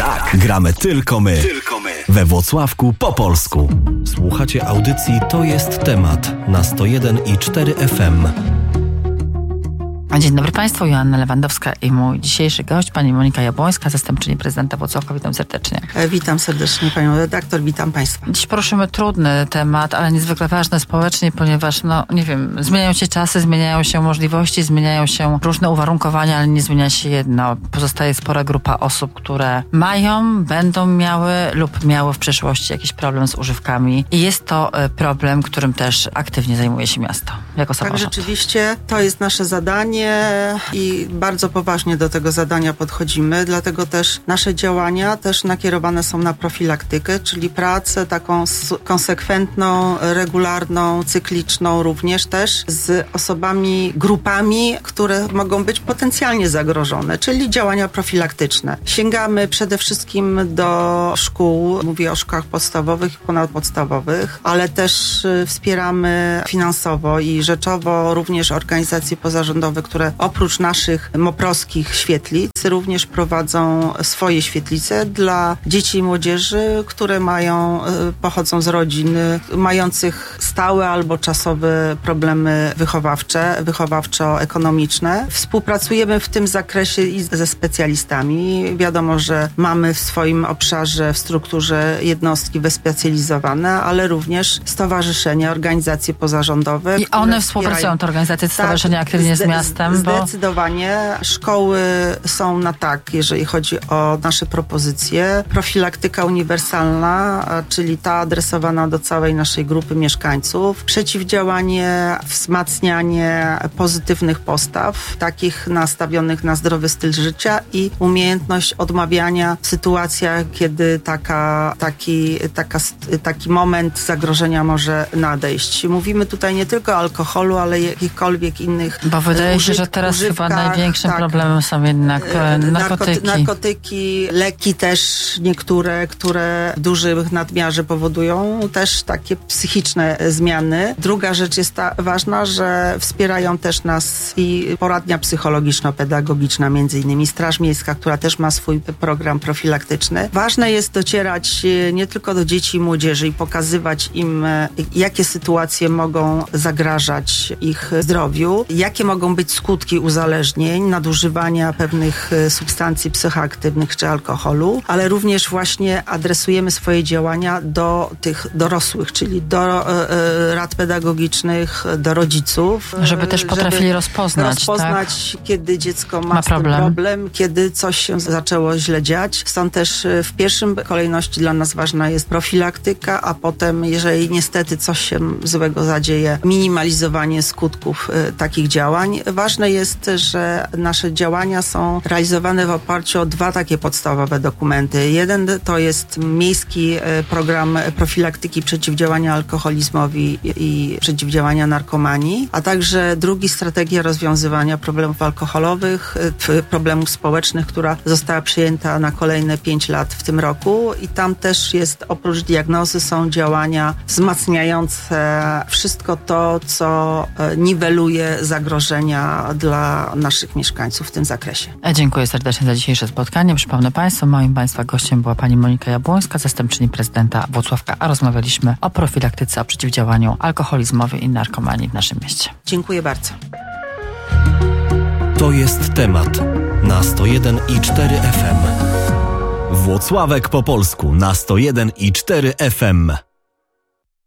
Tak, gramy tylko my. We Włocławku po polsku. Słuchacie audycji To jest temat na 101,4 FM. Dzień dobry Państwu, Joanna Lewandowska i mój dzisiejszy gość, pani Monika Jabłońska, zastępczyni prezydenta Włocławka. Witam serdecznie. Witam serdecznie panią redaktor, witam Państwa. Dziś poruszymy trudny temat, ale niezwykle ważny społecznie, ponieważ, zmieniają się czasy, zmieniają się możliwości, zmieniają się różne uwarunkowania, ale nie zmienia się jedno. Pozostaje spora grupa osób, które mają, będą miały lub miały w przeszłości jakiś problem z używkami. I jest to problem, którym też aktywnie zajmuje się miasto, jako samorząd. Tak, rzeczywiście to jest nasze zadanie i bardzo poważnie do tego zadania podchodzimy, dlatego też nasze działania też nakierowane są na profilaktykę, czyli pracę taką konsekwentną, regularną, cykliczną również też z osobami, grupami, które mogą być potencjalnie zagrożone, czyli działania profilaktyczne. Sięgamy przede wszystkim do szkół, mówię o szkołach podstawowych i ponadpodstawowych, ale też wspieramy finansowo i rzeczowo również organizacje pozarządowe, które oprócz naszych moprowskich świetlic również prowadzą swoje świetlice dla dzieci i młodzieży, które pochodzą z rodzin mających stałe albo czasowe problemy wychowawczo-ekonomiczne. Współpracujemy w tym zakresie i ze specjalistami. Wiadomo, że mamy w swoim obszarze, w strukturze jednostki wyspecjalizowane, ale również stowarzyszenia, organizacje pozarządowe. I one współpracują, te organizacje, stowarzyszenia aktywnie z miastem? Zdecydowanie. Szkoły są na tak, jeżeli chodzi o nasze propozycje. Profilaktyka uniwersalna, czyli ta adresowana do całej naszej grupy mieszkańców. Przeciwdziałanie, wzmacnianie pozytywnych postaw, takich nastawionych na zdrowy styl życia i umiejętność odmawiania w sytuacjach, kiedy taki moment zagrożenia może nadejść. Mówimy tutaj nie tylko o alkoholu, ale jakichkolwiek innych Bo wydaje się, że teraz chyba największym problemem są jednak narkotyki. Narkotyki, leki też niektóre, które w dużym nadmiarze powodują też takie psychiczne zmiany. Druga rzecz jest ważna, że wspierają też nas i poradnia psychologiczno-pedagogiczna, między innymi Straż Miejska, która też ma swój program profilaktyczny. Ważne jest docierać nie tylko do dzieci i młodzieży i pokazywać im, jakie sytuacje mogą zagrażać ich zdrowiu, jakie mogą być skutki uzależnień, nadużywania pewnych substancji psychoaktywnych czy alkoholu, ale również właśnie adresujemy swoje działania do tych dorosłych, czyli do rad pedagogicznych, do rodziców. Żeby też potrafili rozpoznać, tak? Kiedy dziecko ma z tym problem, kiedy coś się zaczęło źle dziać. Stąd też w pierwszym kolejności dla nas ważna jest profilaktyka, a potem, jeżeli niestety coś się złego zadzieje, minimalizowanie skutków takich działań. Ważne jest, że nasze działania są realizowane w oparciu o dwa takie podstawowe dokumenty. Jeden to jest miejski program profilaktyki przeciwdziałania alkoholizmowi i przeciwdziałania narkomanii, a także drugi strategia rozwiązywania problemów alkoholowych, problemów społecznych, która została przyjęta na kolejne 5 lat w tym roku i tam też jest, oprócz diagnozy, są działania wzmacniające wszystko to, co niweluje zagrożenia dla naszych mieszkańców w tym zakresie. Dziękuję serdecznie za dzisiejsze spotkanie. Przypomnę Państwu, moim Państwa gościem była pani Monika Jabłońska, zastępczyni prezydenta Włocławka, a rozmawialiśmy o profilaktyce, o przeciwdziałaniu alkoholizmowi i narkomanii w naszym mieście. Dziękuję bardzo. To jest temat na 101,4 FM. Włocławek po polsku na 101,4 FM.